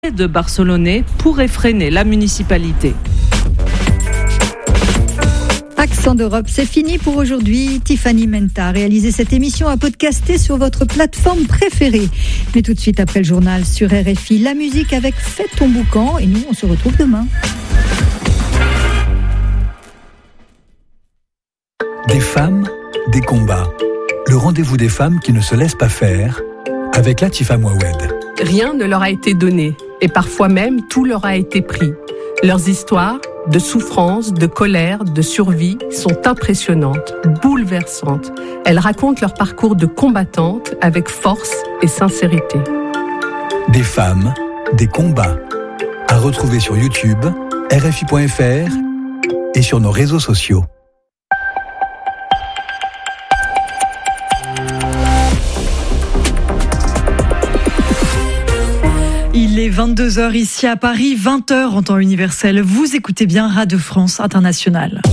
de Barcelonais pourrait freiner la municipalité. Accent d'Europe, c'est fini pour aujourd'hui. Tiffany Menta a réalisé cette émission à podcaster sur votre plateforme préférée. Mais tout de suite après le journal sur RFI, la musique avec Fais ton boucan. Et nous, on se retrouve demain. Des femmes, des combats. Le rendez-vous des femmes qui ne se laissent pas faire avec Latifa Mouawed. Rien ne leur a été donné et parfois même tout leur a été pris. Leurs histoires de souffrance, de colère, de survie sont impressionnantes, bouleversantes. Elles racontent leur parcours de combattantes avec force et sincérité. Des femmes, des combats. À retrouver sur YouTube, RFI.fr et sur nos réseaux sociaux. Il est 22h ici à Paris, 20h en temps universel. Vous écoutez bien Radio France Internationale.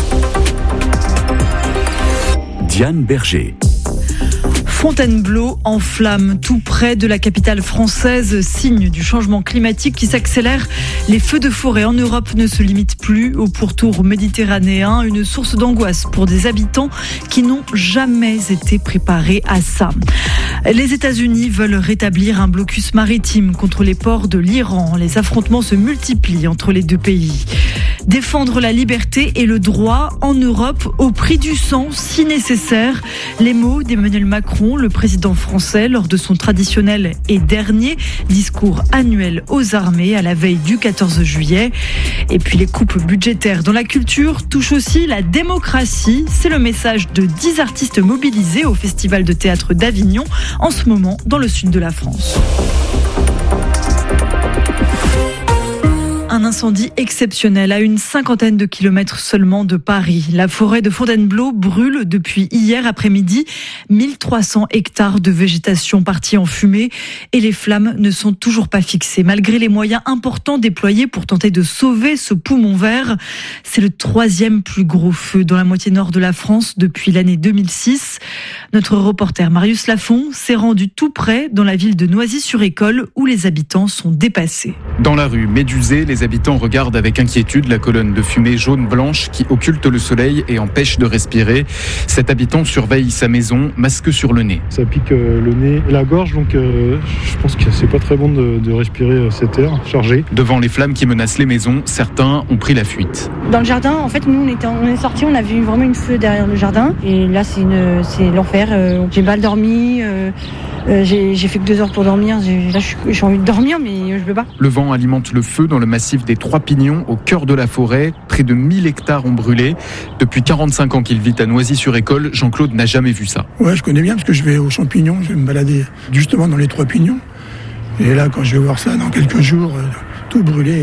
Diane Berger. Fontainebleau en flammes, tout près de la capitale française, signe du changement climatique qui s'accélère. Les feux de forêt en Europe ne se limitent plus au pourtour méditerranéen, une source d'angoisse pour des habitants qui n'ont jamais été préparés à ça. Les États-Unis veulent rétablir un blocus maritime contre les ports de l'Iran. Les affrontements se multiplient entre les deux pays. Défendre la liberté et le droit en Europe au prix du sang, si nécessaire. Les mots d'Emmanuel Macron, le président français, lors de son traditionnel et dernier discours annuel aux armées à la veille du 14 juillet. Et puis les coupes budgétaires dans la culture touchent aussi la démocratie. C'est le message de 10 artistes mobilisés au Festival de théâtre d'Avignon, en ce moment dans le sud de la France. Un incendie exceptionnel à une 50aine de kilomètres seulement de Paris. La forêt de Fontainebleau brûle depuis hier après-midi. 1300 hectares de végétation partis en fumée et les flammes ne sont toujours pas fixées. Malgré les moyens importants déployés pour tenter de sauver ce poumon vert, c'est le 3e plus gros feu dans la moitié nord de la France depuis l'année 2006. Notre reporter Marius Lafont s'est rendu tout près dans la ville de Noisy-sur-École où les habitants sont dépassés. Dans la rue Médusée, les habitants regardent avec inquiétude la colonne de fumée jaune-blanche qui occulte le soleil et empêche de respirer. Cet habitant surveille sa maison, masque sur le nez. Ça pique le nez et la gorge, donc je pense que c'est pas très bon de respirer cet air chargé. Devant les flammes qui menacent les maisons, certains ont pris la fuite. Dans le jardin, en fait, nous on est sortis, on a vu vraiment une feu derrière le jardin. Et là, c'est l'enfer. J'ai mal dormi. J'ai fait que 2 heures pour dormir. Là, j'ai envie de dormir, mais je peux pas. Le vent alimente le feu dans le massif des Trois Pignons, au cœur de la forêt. Près de 1000 hectares ont brûlé. Depuis 45 ans qu'il vit à Noisy-sur-École, Jean-Claude n'a jamais vu ça. Ouais, je connais bien parce que je vais aux champignons, je vais me balader justement dans les Trois Pignons. Et là, quand je vais voir ça dans quelques jours, tout brûlé,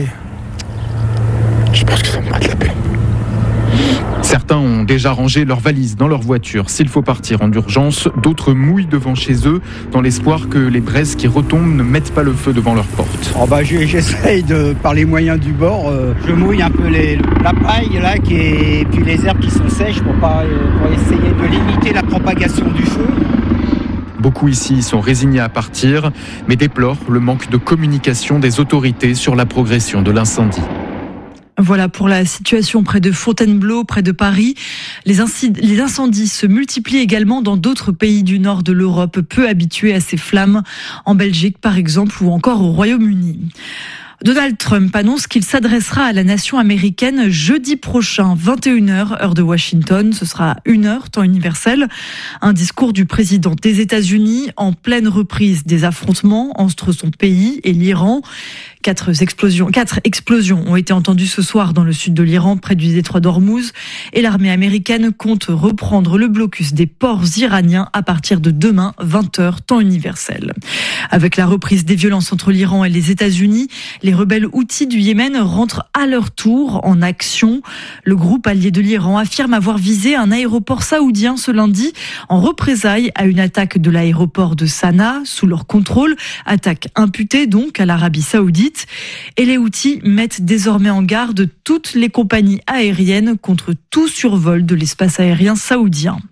je pense que ça me bat de la peine. Certains ont déjà rangé leurs valises dans leur voiture. S'il faut partir en urgence, d'autres mouillent devant chez eux dans l'espoir que les braises qui retombent ne mettent pas le feu devant leur porte. J'essaye par les moyens du bord. Je mouille un peu la paille là, et puis les herbes qui sont sèches pour essayer de limiter la propagation du feu. Beaucoup ici sont résignés à partir, mais déplorent le manque de communication des autorités sur la progression de l'incendie. Voilà pour la situation près de Fontainebleau, près de Paris. Les incendies se multiplient également dans d'autres pays du nord de l'Europe, peu habitués à ces flammes, en Belgique par exemple ou encore au Royaume-Uni. Donald Trump annonce qu'il s'adressera à la nation américaine jeudi prochain, 21h, heure de Washington. Ce sera 1h, temps universel. Un discours du président des États-Unis en pleine reprise des affrontements entre son pays et l'Iran. 4 explosions ont été entendues ce soir dans le sud de l'Iran, près du détroit d'Ormuz. Et l'armée américaine compte reprendre le blocus des ports iraniens à partir de demain, 20h, temps universel. Avec la reprise des violences entre l'Iran et les États-Unis, les rebelles houthis du Yémen rentrent à leur tour en action. Le groupe allié de l'Iran affirme avoir visé un aéroport saoudien ce lundi en représailles à une attaque de l'aéroport de Sanaa sous leur contrôle. Attaque imputée donc à l'Arabie saoudite. Et les Houthis mettent désormais en garde toutes les compagnies aériennes contre tout survol de l'espace aérien saoudien.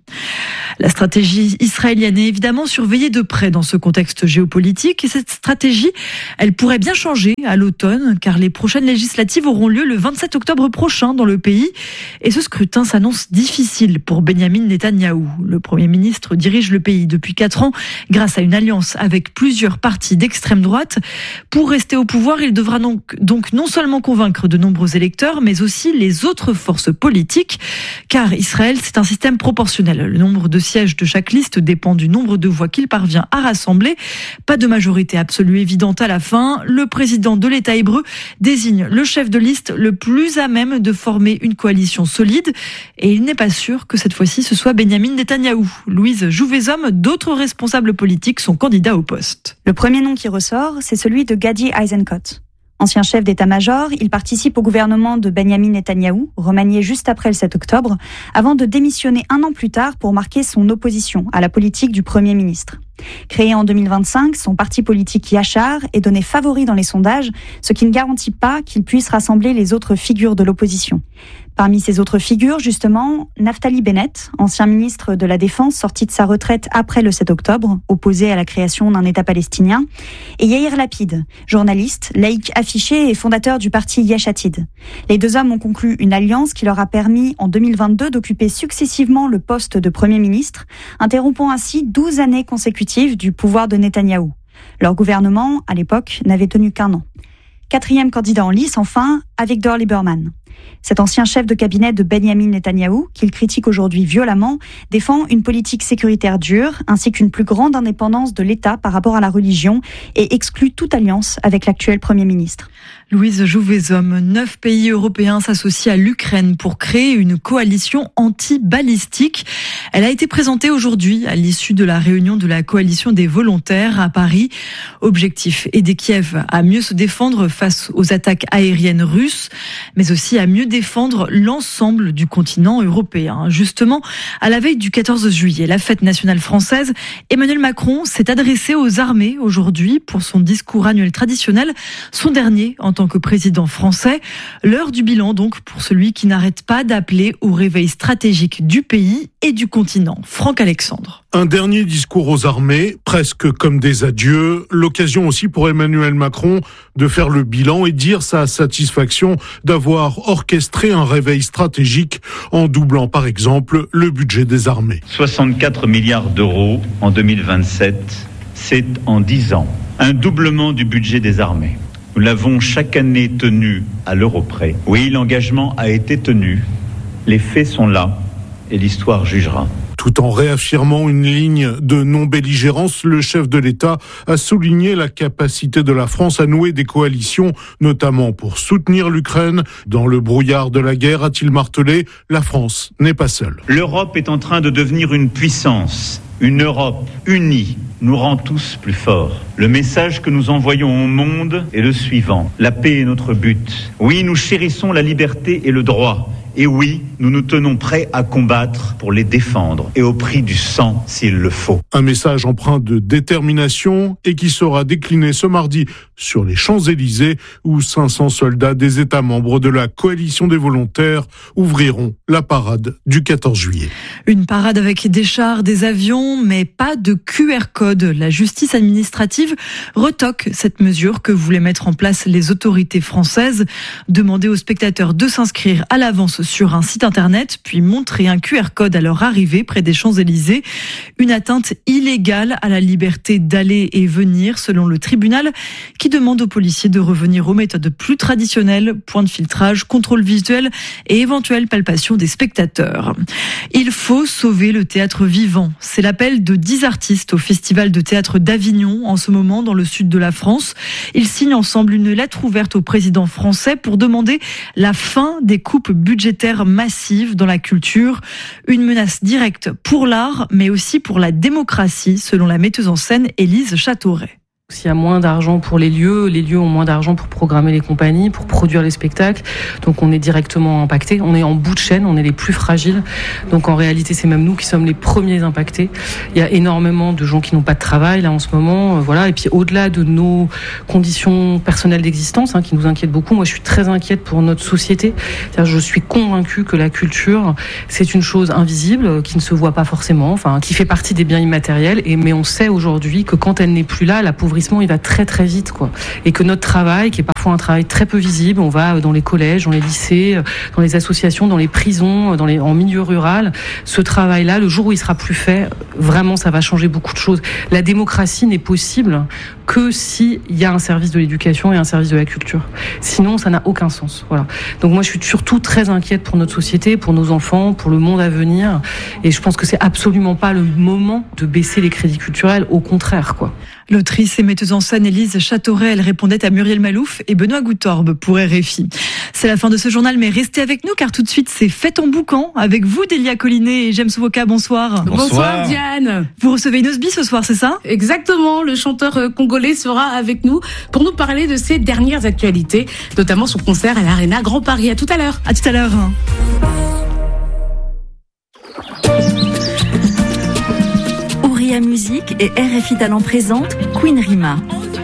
La stratégie israélienne est évidemment surveillée de près dans ce contexte géopolitique et cette stratégie, elle pourrait bien changer à l'automne car les prochaines législatives auront lieu le 27 octobre prochain dans le pays et ce scrutin s'annonce difficile pour Benyamin Netanyahou. Le Premier ministre dirige le pays depuis 4 ans grâce à une alliance avec plusieurs partis d'extrême droite. Pour rester au pouvoir, il devra donc non seulement convaincre de nombreux électeurs mais aussi les autres forces politiques car Israël c'est un système proportionnel. Le nombre de sièges de chaque liste dépend du nombre de voix qu'il parvient à rassembler. Pas de majorité absolue évidente à la fin. Le président de l'État hébreu désigne le chef de liste le plus à même de former une coalition solide. Et il n'est pas sûr que cette fois-ci ce soit Benyamin Netanyahou. Louise Jouvezhomme, d'autres responsables politiques sont candidats au poste. Le premier nom qui ressort, c'est celui de Gadi Eisenkot. Ancien chef d'état-major, il participe au gouvernement de Benyamin Netanyahou, remanié juste après le 7 octobre, avant de démissionner 1 an plus tard pour marquer son opposition à la politique du Premier ministre. Créé en 2025, son parti politique Yachar est donné favori dans les sondages, ce qui ne garantit pas qu'il puisse rassembler les autres figures de l'opposition. Parmi ces autres figures, justement, Naftali Bennett, ancien ministre de la Défense sorti de sa retraite après le 7 octobre, opposé à la création d'un État palestinien, et Yair Lapid, journaliste, laïc affiché et fondateur du parti Yesh Atid. Les deux hommes ont conclu une alliance qui leur a permis en 2022 d'occuper successivement le poste de Premier ministre, interrompant ainsi 12 années consécutives du pouvoir de Netanyahou. Leur gouvernement, à l'époque, n'avait tenu qu'1 an. 4e candidat en lice, enfin, Avigdor Lieberman. Cet ancien chef de cabinet de Benyamin Netanyahou, qu'il critique aujourd'hui violemment, défend une politique sécuritaire dure, ainsi qu'une plus grande indépendance de l'État par rapport à la religion et exclut toute alliance avec l'actuel Premier ministre. Louise Jouvezhomme, 9 pays européens s'associent à l'Ukraine pour créer une coalition anti-balistique. Elle a été présentée aujourd'hui à l'issue de la réunion de la coalition des volontaires à Paris. Objectif, aider Kiev à mieux se défendre face aux attaques aériennes russes, mais aussi à mieux défendre l'ensemble du continent européen. Justement, à la veille du 14 juillet, la fête nationale française, Emmanuel Macron s'est adressé aux armées aujourd'hui pour son discours annuel traditionnel, son dernier en tant que président français. L'heure du bilan donc pour celui qui n'arrête pas d'appeler au réveil stratégique du pays et du continent. Franck Alexandre. Un dernier discours aux armées, presque comme des adieux, l'occasion aussi pour Emmanuel Macron de faire le bilan et dire sa satisfaction d'avoir orchestré un réveil stratégique en doublant par exemple le budget des armées. 64 milliards d'euros en 2027, c'est en 10 ans un doublement du budget des armées. Nous l'avons chaque année tenu à l'euro près. Oui, l'engagement a été tenu, les faits sont là et l'histoire jugera. Tout en réaffirmant une ligne de non-belligérance, le chef de l'État a souligné la capacité de la France à nouer des coalitions, notamment pour soutenir l'Ukraine. Dans le brouillard de la guerre, a-t-il martelé, la France n'est pas seule. L'Europe est en train de devenir une puissance. Une Europe unie nous rend tous plus forts. Le message que nous envoyons au monde est le suivant. La paix est notre but. Oui, nous chérissons la liberté et le droit. Et oui, nous nous tenons prêts à combattre pour les défendre et au prix du sang s'il le faut. Un message empreint de détermination et qui sera décliné ce mardi sur les Champs-Élysées où 500 soldats des États membres de la coalition des volontaires ouvriront la parade du 14 juillet. Une parade avec des chars, des avions, mais pas de QR code. La justice administrative retoque cette mesure que voulaient mettre en place les autorités françaises. Demander aux spectateurs de s'inscrire à l'avance sur un site internet, puis montrer un QR code à leur arrivée près des Champs-Élysées. Une atteinte illégale à la liberté d'aller et venir, selon le tribunal, qui demande aux policiers de revenir aux méthodes plus traditionnelles, point de filtrage, contrôle visuel et éventuelle palpation des spectateurs. Il faut sauver le théâtre vivant. C'est l'appel de 10 artistes au Festival de théâtre d'Avignon, en ce moment dans le sud de la France. Ils signent ensemble une lettre ouverte au président français pour demander la fin des coupes budgétaires massive dans la culture, une menace directe pour l'art, mais aussi pour la démocratie, selon la metteuse en scène Élise Châteauret. S'il y a moins d'argent pour les lieux ont moins d'argent pour programmer les compagnies, pour produire les spectacles. Donc on est directement impacté. On est en bout de chaîne, on est les plus fragiles. Donc en réalité, c'est même nous qui sommes les premiers impactés. Il y a énormément de gens qui n'ont pas de travail là en ce moment. Voilà. Et puis au-delà de nos conditions personnelles d'existence, qui nous inquiètent beaucoup, moi je suis très inquiète pour notre société. C'est-à-dire, je suis convaincue que la culture, c'est une chose invisible, qui ne se voit pas forcément, qui fait partie des biens immatériels. Mais on sait aujourd'hui que quand elle n'est plus là, l'appauvrissement il va très très vite, quoi. Et que notre travail, qui est parfois un travail très peu visible, on va dans les collèges, dans les lycées, dans les associations, dans les prisons, en milieu rural, ce travail-là, le jour où il sera plus fait, vraiment ça va changer beaucoup de choses. La démocratie n'est possible que s'il y a un service de l'éducation et un service de la culture. Sinon, ça n'a aucun sens. Voilà. Donc moi, je suis surtout très inquiète pour notre société, pour nos enfants, pour le monde à venir. Et je pense que c'est absolument pas le moment de baisser les crédits culturels. Au contraire, quoi. L'autrice et metteuse en scène Élise Châteauret, elle répondait à Muriel Malouf et Benoît Goutorbe pour RFI. C'est la fin de ce journal, mais restez avec nous car tout de suite c'est Fête en boucan avec vous, Delia Collinet et James Woka. Bonsoir. Bonsoir Diane. Vous recevez Inosbi ce soir, c'est ça ? Exactement, le chanteur congolais sera avec nous pour nous parler de ses dernières actualités, notamment son concert à l'Arena Grand Paris. À tout à l'heure. À tout à l'heure. Auria Musique et RFI Talent présente Queen Rima.